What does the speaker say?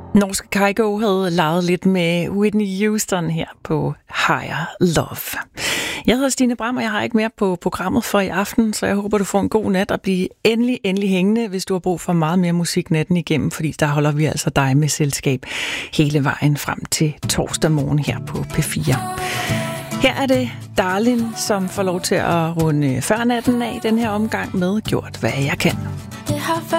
Norske Kygo havde leget lidt med Whitney Houston her på Higher Love. Jeg hedder Stine Bram, og jeg har ikke mere på programmet for i aften, så jeg håber, du får en god nat og bliver endelig hængende, hvis du har brug for meget mere musik natten igennem, fordi der holder vi altså dig med selskab hele vejen frem til torsdag morgen her på P4. Her er det Darlin, som får lov til at runde før natten af den her omgang med Gjort, hvad jeg kan. Det har